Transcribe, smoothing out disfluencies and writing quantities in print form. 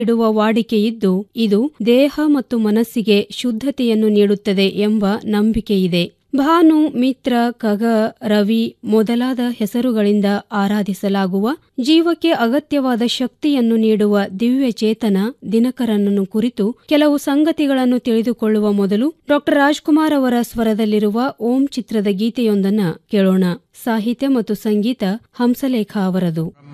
ಇಡುವ ವಾಡಿಕೆಯಿದ್ದು ಇದು ದೇಹ ಮತ್ತು ಮನಸ್ಸಿಗೆ ಶುದ್ಧತೆಯನ್ನು ನೀಡುತ್ತದೆ ಎಂಬ ನಂಬಿಕೆಯಿದೆ. ಭಾನು, ಮಿತ್ರ, ಖಗ, ರವಿ ಮೊದಲಾದ ಹೆಸರುಗಳಿಂದ ಆರಾಧಿಸಲಾಗುವ ಜೀವಕ್ಕೆ ಅಗತ್ಯವಾದ ಶಕ್ತಿಯನ್ನು ನೀಡುವ ದಿವ್ಯಚೇತನ ದಿನಕರನನ್ನು ಕುರಿತು ಕೆಲವು ಸಂಗತಿಗಳನ್ನು ತಿಳಿದುಕೊಳ್ಳುವ ಮೊದಲು ಡಾ ರಾಜ್ಕುಮಾರ್ ಅವರ ಸ್ವರದಲ್ಲಿರುವ ಓಂ ಚಿತ್ರದ ಗೀತೆಯೊಂದನ್ನು ಕೇಳೋಣ. ಸಾಹಿತ್ಯ ಮತ್ತು ಸಂಗೀತ ಹಂಸಲೇಖ ಅವರದು.